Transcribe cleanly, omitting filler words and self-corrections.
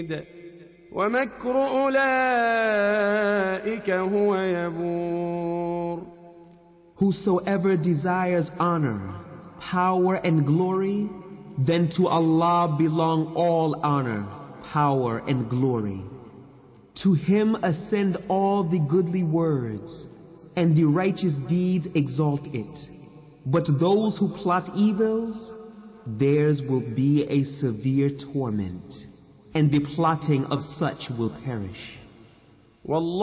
ومكر أولئك هو يبور. Whosoever desires honor, power and glory, then to Allah belong all honor, power and glory. To Him ascend all the goodly words, and the righteous deeds exalt it. But those who plot evils, theirs will be a severe torment, and the plotting of such will perish.